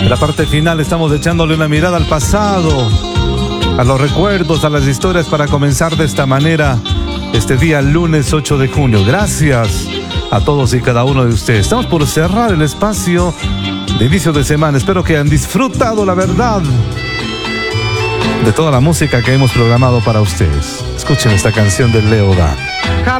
En la parte final estamos echándole una mirada al pasado, a los recuerdos, a las historias para comenzar de esta manera este día lunes 8 de junio. Gracias a todos y cada uno de ustedes. Estamos por cerrar el espacio de inicio de semana. Espero que hayan disfrutado, la verdad, de toda la música que hemos programado para ustedes. Escuchen esta canción de Leo Dan.